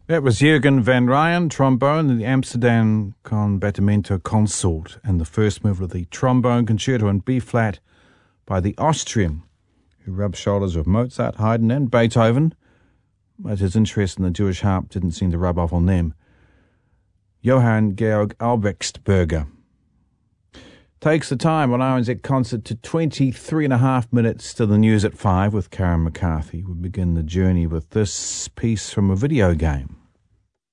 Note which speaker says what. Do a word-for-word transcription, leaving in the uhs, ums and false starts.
Speaker 1: That was Jürgen van Rijn, trombone, and the Amsterdam Combattimento Consort, and the first movement of the trombone concerto in B-flat by the Austrian, who rubbed shoulders with Mozart, Haydn, and Beethoven, but his interest in the Jewish harp didn't seem to rub off on them. Johann Georg Albrechtsberger takes the time on R N Z Concert to twenty-three and a half minutes to the news at five with Karen McCarthy. We begin the journey with this piece from a video game.